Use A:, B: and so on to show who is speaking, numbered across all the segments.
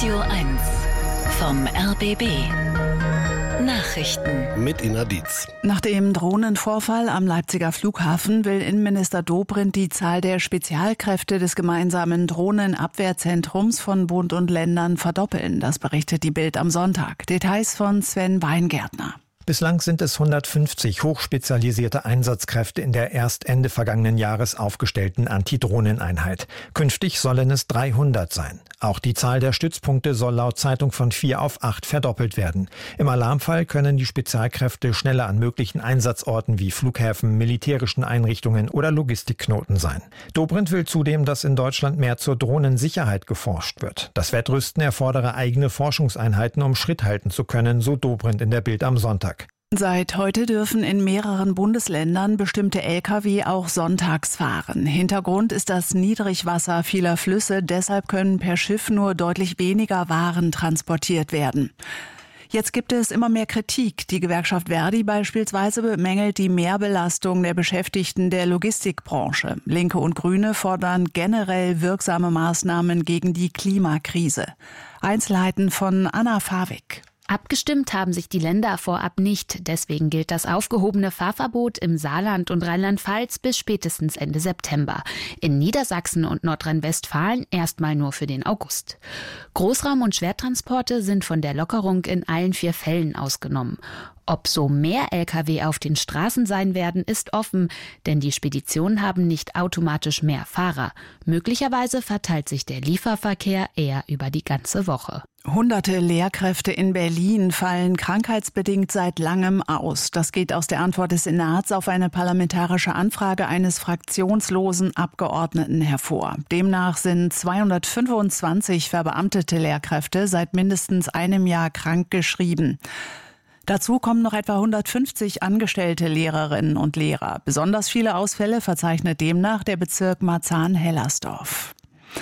A: Radio 1 vom RBB. Nachrichten
B: mit Ina Dietz.
C: Nach dem Drohnenvorfall am Leipziger Flughafen will Innenminister Dobrindt die Zahl der Spezialkräfte des gemeinsamen Drohnenabwehrzentrums von Bund und Ländern verdoppeln. Das berichtet die Bild am Sonntag. Details von Sven Weingärtner.
D: Bislang sind es 150 hochspezialisierte Einsatzkräfte in der erst Ende vergangenen Jahres aufgestellten Antidrohneneinheit. Künftig sollen es 300 sein. Auch die Zahl der Stützpunkte soll laut Zeitung von 4 auf 8 verdoppelt werden. Im Alarmfall können die Spezialkräfte schneller an möglichen Einsatzorten wie Flughäfen, militärischen Einrichtungen oder Logistikknoten sein. Dobrindt will zudem, dass in Deutschland mehr zur Drohnensicherheit geforscht wird. Das Wettrüsten erfordere eigene Forschungseinheiten, um Schritt halten zu können, so Dobrindt in der Bild am Sonntag.
C: Seit heute dürfen in mehreren Bundesländern bestimmte Lkw auch sonntags fahren. Hintergrund ist das Niedrigwasser vieler Flüsse. Deshalb können per Schiff nur deutlich weniger Waren transportiert werden. Jetzt gibt es immer mehr Kritik. Die Gewerkschaft Verdi beispielsweise bemängelt die Mehrbelastung der Beschäftigten der Logistikbranche. Linke und Grüne fordern generell wirksame Maßnahmen gegen die Klimakrise. Einzelheiten von Anna Fawig.
E: Abgestimmt haben sich die Länder vorab nicht. Deswegen gilt das aufgehobene Fahrverbot im Saarland und Rheinland-Pfalz bis spätestens Ende September. In Niedersachsen und Nordrhein-Westfalen erstmal nur für den August. Großraum- und Schwertransporte sind von der Lockerung in allen 4 Fällen ausgenommen. Ob so mehr Lkw auf den Straßen sein werden, ist offen, denn die Speditionen haben nicht automatisch mehr Fahrer. Möglicherweise verteilt sich der Lieferverkehr eher über die ganze Woche.
C: Hunderte Lehrkräfte in Berlin fallen krankheitsbedingt seit langem aus. Das geht aus der Antwort des Senats auf eine parlamentarische Anfrage eines fraktionslosen Abgeordneten hervor. Demnach sind 225 verbeamtete Lehrkräfte seit mindestens einem Jahr krankgeschrieben. Dazu kommen noch etwa 150 angestellte Lehrerinnen und Lehrer. Besonders viele Ausfälle verzeichnet demnach der Bezirk Marzahn-Hellersdorf.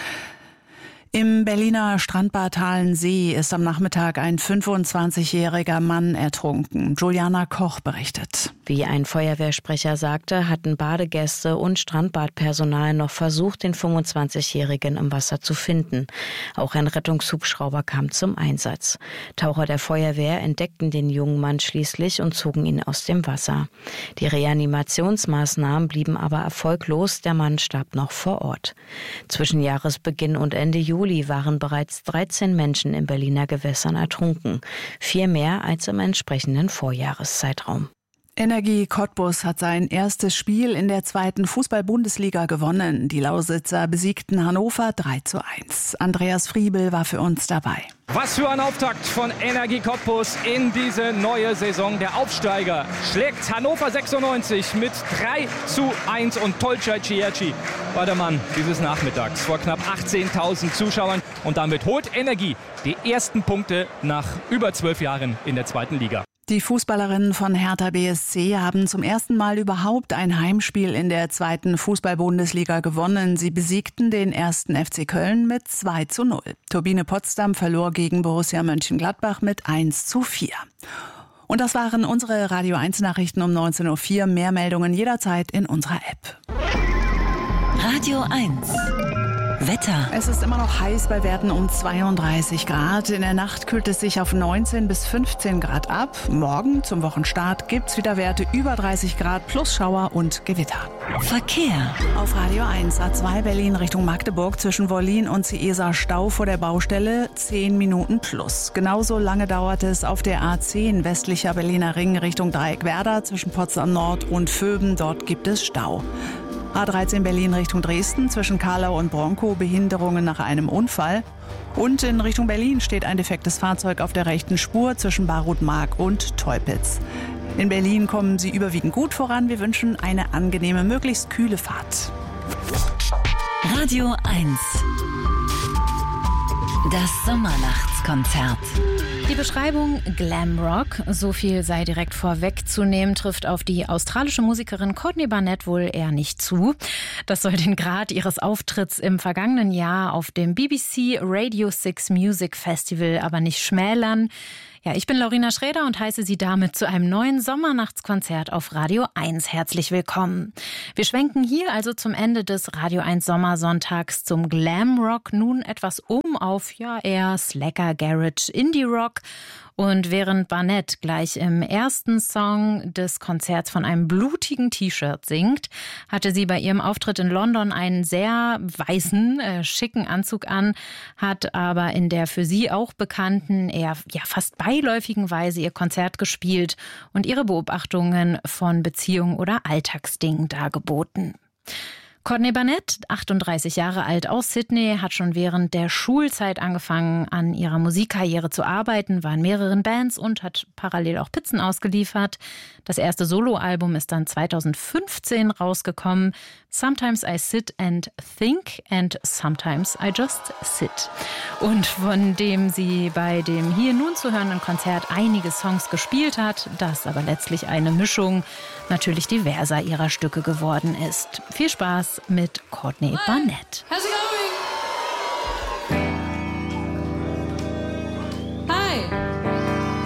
C: Im Berliner Strandbad Halensee ist am Nachmittag ein 25-jähriger Mann ertrunken. Juliana Koch berichtet.
F: Wie ein Feuerwehrsprecher sagte, hatten Badegäste und Strandbadpersonal noch versucht, den 25-Jährigen im Wasser zu finden. Auch ein Rettungshubschrauber kam zum Einsatz. Taucher der Feuerwehr entdeckten den jungen Mann schließlich und zogen ihn aus dem Wasser. Die Reanimationsmaßnahmen blieben aber erfolglos. Der Mann starb noch vor Ort. Zwischen Jahresbeginn und Ende Juli waren bereits 13 Menschen in Berliner Gewässern ertrunken. 4 mehr als im entsprechenden Vorjahreszeitraum.
C: Energie Cottbus hat sein erstes Spiel in der 2. Fußball-Bundesliga gewonnen. Die Lausitzer besiegten Hannover 3:1. Andreas Friebel war für uns dabei.
G: Was für ein Auftakt von Energie Cottbus in diese neue Saison. Der Aufsteiger schlägt Hannover 96 mit 3:1 und Tolcay Cieci war der Mann dieses Nachmittags vor knapp 18.000 Zuschauern. Und damit holt Energie die ersten Punkte nach über 12 Jahren in der 2. Liga.
C: Die Fußballerinnen von Hertha BSC haben zum ersten Mal überhaupt ein Heimspiel in der 2. Fußball-Bundesliga gewonnen. Sie besiegten den 1. FC Köln mit 2:0. Turbine Potsdam verlor gegen Borussia Mönchengladbach mit 1:4. Und das waren unsere Radio 1 Nachrichten um 19:04 Uhr. Mehr Meldungen jederzeit in unserer App.
A: Radio 1 Wetter.
C: Es ist immer noch heiß bei Werten um 32 Grad. In der Nacht kühlt es sich auf 19 bis 15 Grad ab. Morgen zum Wochenstart gibt's wieder Werte über 30 Grad plus Schauer und Gewitter.
A: Verkehr.
C: Auf Radio 1 A2 Berlin Richtung Magdeburg zwischen Wollin und Ciesa Stau vor der Baustelle 10 Minuten plus. Genauso lange dauert es auf der A10 westlicher Berliner Ring Richtung Dreieckwerder zwischen Potsdam Nord und Vöben. Dort gibt es Stau. A13 Berlin Richtung Dresden zwischen Karlau und Bronkow Behinderungen nach einem Unfall. Und in Richtung Berlin steht ein defektes Fahrzeug auf der rechten Spur zwischen Barut-Mark und Teupitz. In Berlin kommen Sie überwiegend gut voran. Wir wünschen eine angenehme, möglichst kühle Fahrt.
A: Radio 1 Das Sommernachtstradio. Konzert.
B: Die Beschreibung Glam Rock, so viel sei direkt vorwegzunehmen, trifft auf die australische Musikerin Courtney Barnett wohl eher nicht zu. Das soll den Grad ihres Auftritts im vergangenen Jahr auf dem BBC Radio 6 Music Festival aber nicht schmälern. Ja, ich bin Laurina Schräder und heiße Sie damit zu einem neuen Sommernachtskonzert auf Radio 1 herzlich willkommen. Wir schwenken hier also zum Ende des Radio 1 Sommersonntags zum Glam Rock nun etwas auf eher Slacker Garage Indie Rock. Und während Barnett gleich im ersten Song des Konzerts von einem blutigen T-Shirt singt, hatte sie bei ihrem Auftritt in London einen sehr weißen, schicken Anzug an, hat aber in der für sie auch bekannten, eher fast beiläufigen Weise ihr Konzert gespielt und ihre Beobachtungen von Beziehungen oder Alltagsdingen dargeboten. Courtney Barnett, 38 Jahre alt aus Sydney, hat schon während der Schulzeit angefangen, an ihrer Musikkarriere zu arbeiten, war in mehreren Bands und hat parallel auch Pizzen ausgeliefert. Das erste Soloalbum ist dann 2015 rausgekommen. Sometimes I sit and think and sometimes I just sit. Und von dem sie bei dem hier nun zu hörenden Konzert einige Songs gespielt hat, das aber letztlich eine Mischung natürlich diverser ihrer Stücke geworden ist. Viel Spaß mit Courtney Barnett.
H: How's it going? Hi.